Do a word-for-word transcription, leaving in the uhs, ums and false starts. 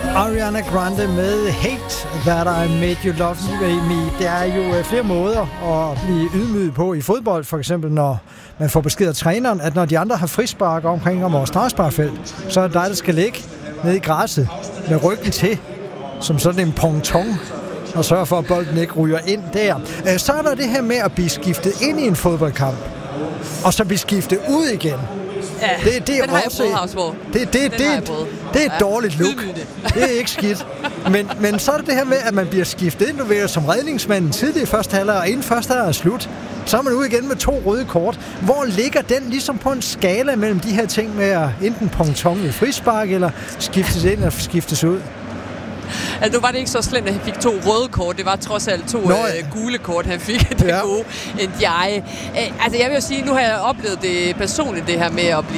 Ariana Grande med Hate That I Made You Love Me. Der er jo flere måder at blive ydmyget på i fodbold, for eksempel når man får besked af træneren, at når de andre har frispark omkring om vores straffesparkfelt, så er det dig, der skal ligge nede i græsset med ryggen til, som sådan en ponton, og sørge for, at bolden ikke ryger ind der. Så er der det her med at blive skiftet ind i en fodboldkamp, og så blive skiftet ud igen. Ja, det, det er den har også, jeg prøvet, det, det, det, det, det er et ja. dårligt look. Det er ikke skidt. Men, men så er det det her med, at man bliver skiftet ind. Du ved, som redningsmanden tidlig i første halvleg, og inden første halvleg er slut, så er man ude igen med to røde kort. Hvor ligger den ligesom på en skala mellem de her ting med at enten ponton i frispark, eller skiftes ind og skiftes ud? Altså, nu var det ikke så slemt, at han fik to røde kort. Det var trods alt to Nå, øh, gule kort, han fik. Det ja. gode end jeg. Øh, altså, jeg vil jo sige, nu har jeg oplevet det personligt, det her med at blive